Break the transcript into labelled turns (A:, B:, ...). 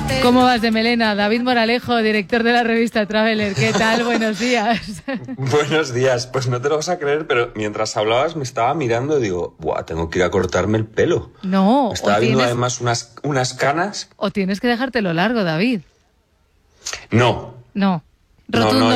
A: ¿Cómo vas de melena? David Moralejo, director de la revista Traveler. ¿Qué tal? Buenos días.
B: Buenos días. Pues no te lo vas a creer, pero mientras hablabas me estaba mirando y digo, ¡buah! Tengo que ir a cortarme el pelo.
A: No.
B: Me estaba viendo además unas canas.
A: O tienes que dejártelo largo, David.
B: No.
A: No. Rotundo.
B: No,